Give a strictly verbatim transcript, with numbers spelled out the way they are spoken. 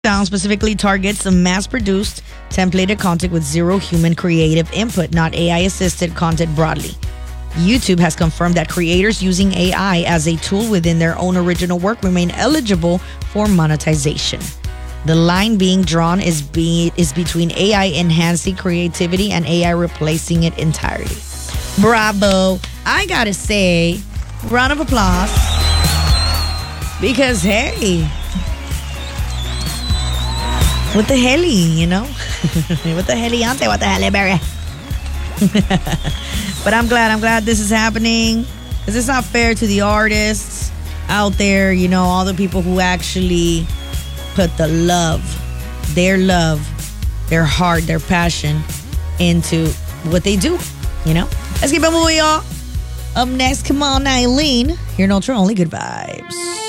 Down specifically targets the mass-produced, templated content with zero human creative input, not A I-assisted content broadly. YouTube has confirmed that creators using A I as a tool within their own original work remain eligible for monetization. The line being drawn is be, is between A I enhancing creativity and A I replacing it entirely. Bravo. I gotta say, round of applause. Because, hey, what the heli, you know? What the heliante, what the heliberry. But I'm glad, I'm glad this is happening. Because it's not fair to the artists out there, you know, all the people who actually put the love, their love, their heart, their passion into what they do, you know? Let's keep it moving, y'all. Up next, come on, Eileen. Here in Ultra, only good vibes.